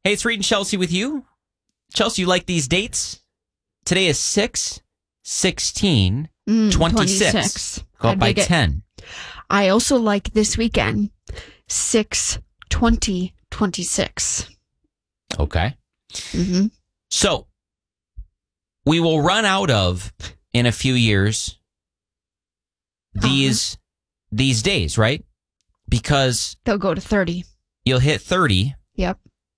Hey, it's Reed and Chelsea with you. Chelsea, you like these dates? Today is 6/16/26. 26. Go up by 10. I also like this weekend, 6/20/26. Okay. Mm-hmm. So, we will run out of, in a few years, these days, right? Because They'll go to 30. you'll hit 30. Yep.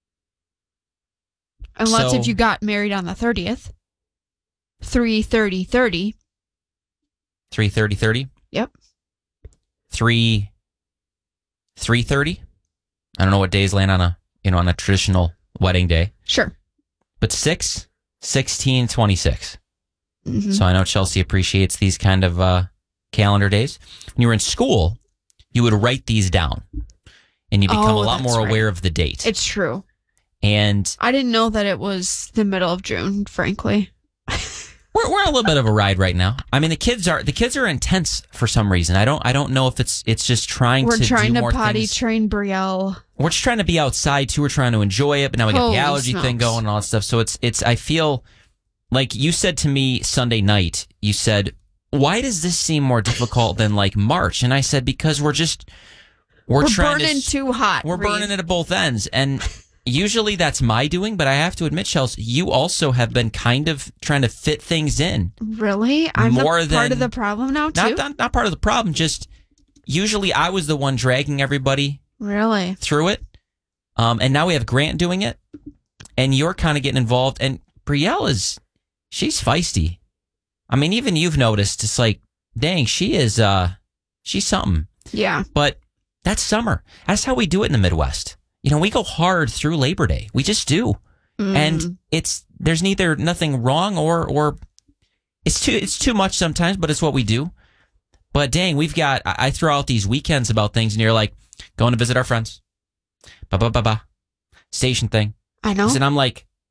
Unless So- if you got married on the 30th. 3/30/30. 3/30/30. Yep. 3/30. I don't know what days land on a traditional wedding day, Sure. but 6/16/26. Mm-hmm. So I know Chelsea appreciates these kind of calendar days. When you were in school, you would write these down, and you become a lot more aware of the date. It's true. And I didn't know that it was the middle of June, frankly. we're on a little bit of a ride right now. I mean, the kids are intense for some reason. I don't know if it's just trying We're to trying do to more potty things. train Brielle. We're just trying to be outside too. We're trying to enjoy it, but now we got Holy the allergy thing smokes. going and all that stuff. So it's. I feel like you said to me Sunday night. You said, "Why does this seem more difficult than like March?" And I said, "Because we're trying burning too hot. We're Reed. burning it at both ends." And usually that's my doing, but I have to admit, Chelsea, you also have been kind of trying to fit things in. Really? I'm More part than- of the problem now, too? Not part of the problem. Just usually I was the one dragging everybody Really? through it. And now we have Grant doing it, and you're kind of getting involved. And Brielle she's feisty. I mean, even you've noticed. It's like, dang, she's something. Yeah. But that's summer. That's how we do it in the Midwest. We go hard through Labor Day. We just do. And there's nothing wrong or it's too much sometimes, but it's what we do. But dang, I throw out these weekends about things, and you're like, going to visit our friends. Station thing. I know. And I'm like,